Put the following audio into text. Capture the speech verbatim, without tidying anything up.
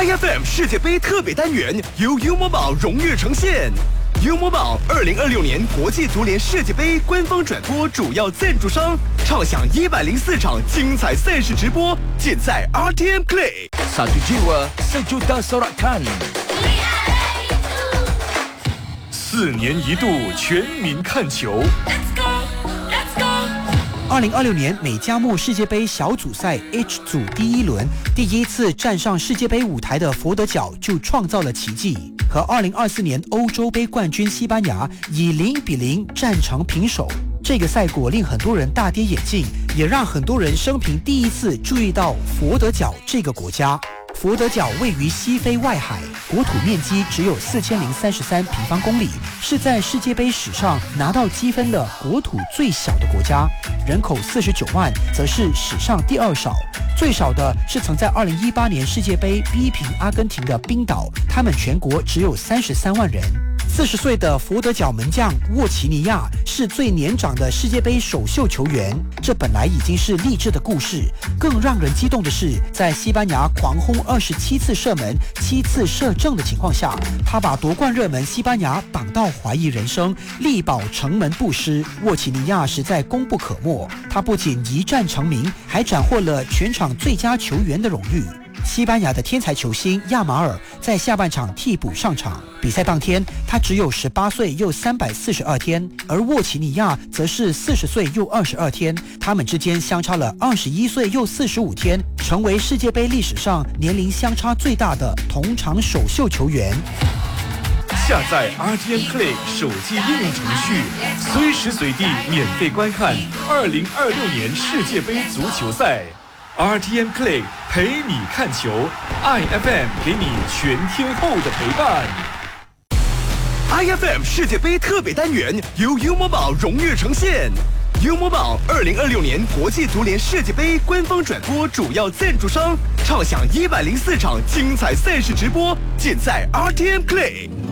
I F M 世界杯特别单元由优某宝荣誉呈现。优某宝二零二六年国际足联世界杯官方转播主要赞助商，畅享一百零四场精彩赛事直播，尽在 R T M Play。 Satu jiwa, sejuta sorakan。 四年一度全民看球。 二零二六年美加墨世界杯小组赛 H 组第一轮，第一次站上世界杯舞台的佛得角就创造了奇迹，和二零二四年欧洲杯冠军西班牙以零比零战成平手。这个赛果令很多人大跌眼镜，也让很多人生平第一次注意到佛得角这个国家。佛得角位于西非外海，国土面积只有四千零三十三平方公里，是在世界杯史上拿到积分的国土最小的国家，人口四十九万，则是史上第二少。最少的是曾在二零一八年世界杯逼平阿根廷的冰岛，他们全国只有三十三万人。四十岁的佛得角门将沃奇尼亚是最年长的世界杯首秀球员，这本来已经是励志的故事，更让人激动的是，在西班牙狂轰二十七次射门、七次射正的情况下，他把夺冠热门西班牙挡到怀疑人生，力保城门不失。沃奇尼亚实在功不可没，他不仅一战成名，还斩获了全场最佳球员的荣誉。西班牙的天才球星亚马尔在下半场替补上场，比赛当天他只有十八岁又三百四十二天，而沃奇尼亚则是四十岁又二十二天，他们之间相差了二十一岁又四十五天，成为世界杯历史上年龄相差最大的同场首秀球员。 下载 R T M Play 手机应用程序，随时随地免费观看二零二六年世界杯足球赛。R T M Play 陪你看球 ，I F M 给你全天候的陪伴。 I F M 世界杯特别单元由优某宝荣誉呈现。优某宝二零二六年国际足联世界杯官方转播主要赞助商，畅享一百零四场精彩赛事直播，尽在 R T M Play。